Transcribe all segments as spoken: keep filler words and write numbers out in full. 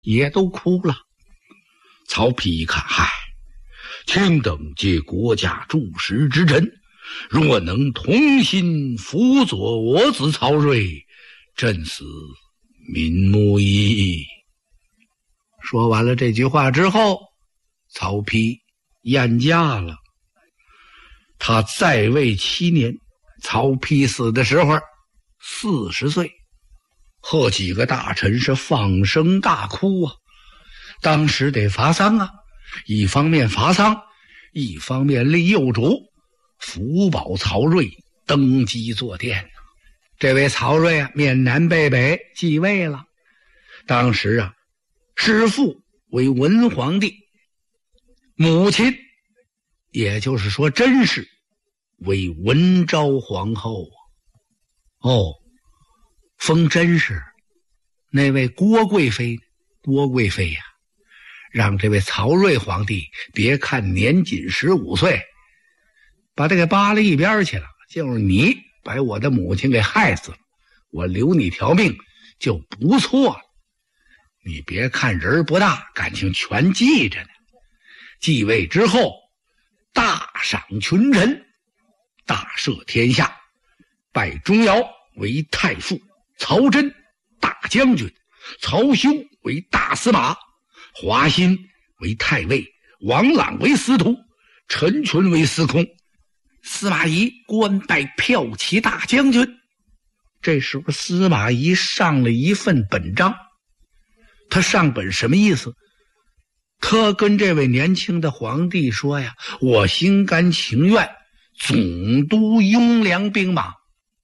也都哭了。曹丕一看，嗨，卿等皆国家柱石之臣，若能同心辅佐我子曹睿，朕死民目矣。说完了这句话之后，曹丕咽驾了。他在位七年，曹丕死的时候四十岁，后几个大臣是放声大哭啊。当时得罚丧啊，一方面罚丧，一方面立幼主，福保曹睿登基坐殿。这位曹睿啊，面南背北继位了。当时啊，师父为文皇帝，母亲也就是说甄氏为文昭皇后。哦，封甄氏，那位郭贵妃，郭贵妃呀、啊，让这位曹睿皇帝别看年仅十五岁，把他给扒了一边去了。就是你把我的母亲给害死了，我留你条命就不错了。你别看人不大，感情全记着呢。继位之后，大赏群臣，大赦天下，拜钟繇为太傅，曹真大将军，曹休为大司马，华歆为太尉，王朗为司徒，陈群为司空，司马懿官拜骠骑大将军。这时候司马懿上了一份本章，他上本什么意思？他跟这位年轻的皇帝说呀，我心甘情愿总督雍凉兵马，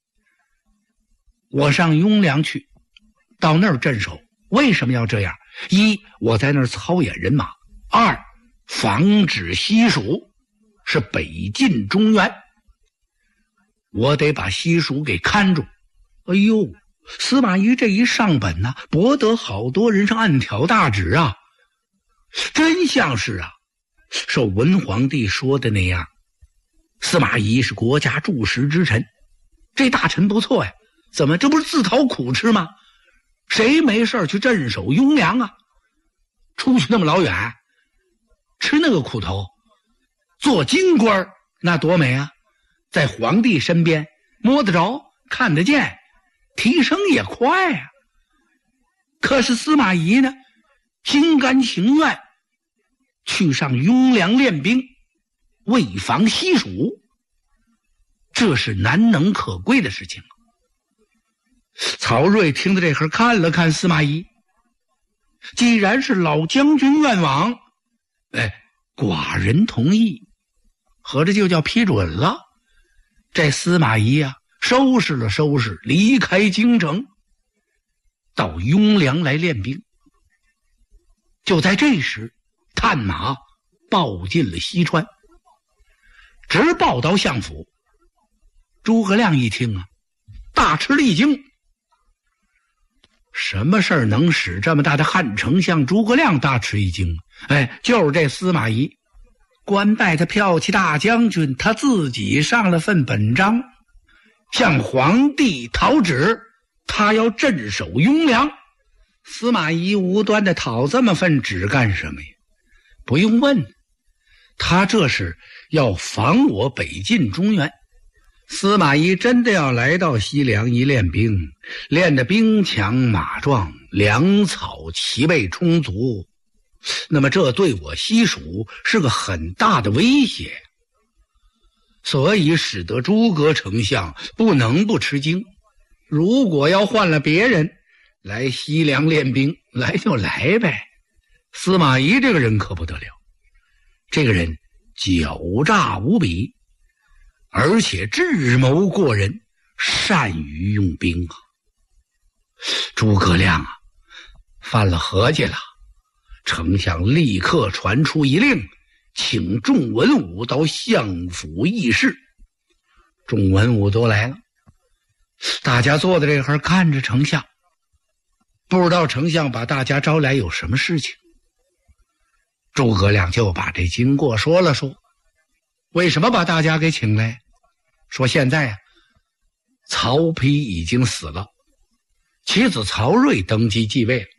我上雍凉去，到那儿镇守。为什么要这样？一，我在那儿操演人马；二，防止西蜀，是北进中原，我得把西蜀给看住。哎呦，司马懿这一上本呢、啊，博得好多人是暗挑大指啊，真像是啊，受文皇帝说的那样。司马懿是国家柱石之臣，这大臣不错呀，怎么这不是自讨苦吃吗？谁没事去镇守雍凉啊？出去那么老远，吃那个苦头，做京官那多美啊！在皇帝身边，摸得着，看得见，提升也快啊。可是司马懿呢，心甘情愿去上雍凉练兵，为防西蜀，这是难能可贵的事情。曹睿听到这会儿，看了看司马懿，既然是老将军愿往，哎，寡人同意，合着就叫批准了。这司马懿啊，收拾了收拾，离开京城，到雍凉来练兵。就在这时，探马报进了西川，直报到相府。诸葛亮一听啊，大吃了一惊。什么事儿能使这么大的汉丞相诸葛亮大吃一惊？哎，就是这司马懿官拜他骠骑大将军，他自己上了份本章，向皇帝讨旨，他要镇守雍凉。司马懿无端的讨这么份旨干什么呀？不用问，他这是要防我北进中原。司马懿真的要来到西凉一练兵，练得兵强马壮，粮草齐备充足，那么这对我西蜀是个很大的威胁，所以使得诸葛丞相不能不吃惊。如果要换了别人来西凉练兵，来就来呗。司马懿这个人可不得了，这个人狡诈无比，而且智谋过人，善于用兵啊。诸葛亮啊，犯了合计了。丞相立刻传出一令，请众文武到相府议事。众文武都来了，大家坐在这块看着丞相，不知道丞相把大家招来有什么事情。诸葛亮就把这经过说了说，为什么把大家给请来？说现在啊，曹丕已经死了，其子曹睿登基继位了，